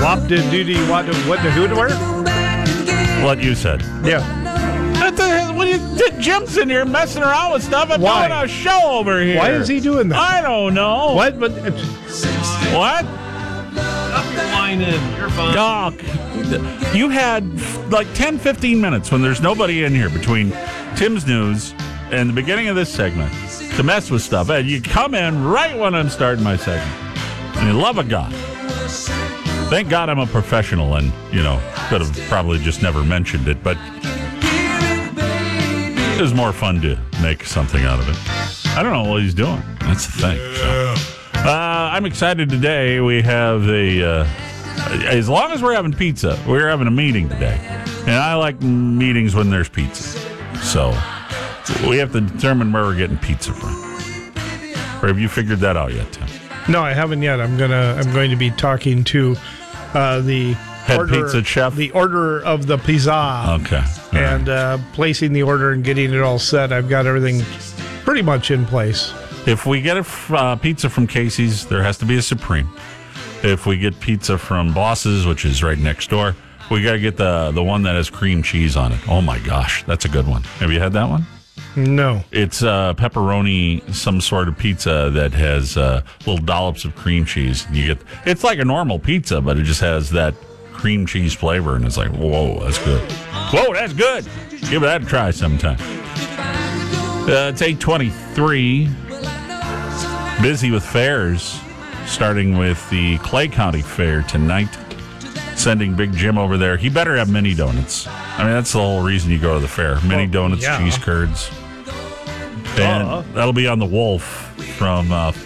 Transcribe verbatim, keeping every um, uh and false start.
Wop did doody what what the who to where? What you said. Yeah. What the hell? What you, Jim's in here messing around with stuff. I'm Why? doing a show over here. Why is he doing that? I don't know. What? But What? Stop whining. You're fine. Doc, you had like ten, fifteen minutes when there's nobody in here between Tim's news and the beginning of this segment to mess with stuff. And you come in right when I'm starting my segment. And you love a God. Thank God I'm a professional and, you know, could have probably just never mentioned it, but it was more fun to make something out of it. I don't know what he's doing. That's the thing. So. Uh, I'm excited today. We have a, uh, as long as we're having pizza, we're having a meeting today. And I like meetings when there's pizza. So we have to determine where we're getting pizza from. Or have you figured that out yet, Tim? no, I haven't yet. I'm gonna I'm going to be talking to uh, the Head order, pizza chef? the order of the pizza. Okay. All And uh, placing the order and getting it all set. I've got everything pretty much in place. If we get a f- uh, pizza from Casey's, there has to be a Supreme. If we get pizza from Boss's, which is right next door, we got to get the the one that has cream cheese on it. Oh, my gosh. That's a good one. Have you had that one? No. It's uh, pepperoni, some sort of pizza that has uh, little dollops of cream cheese. You get It's like a normal pizza, but it just has that cream cheese flavor, and it's like, whoa, that's good. Whoa, that's good. Give that a try sometime. Uh, it's eight twenty-three. Busy with fairs, starting with the Clay County Fair tonight. Sending Big Jim over there. He better have mini donuts. I mean, that's the whole reason you go to the fair. Mini Well, donuts, yeah. cheese curds. And Duh. that'll be on the Wolf from uh,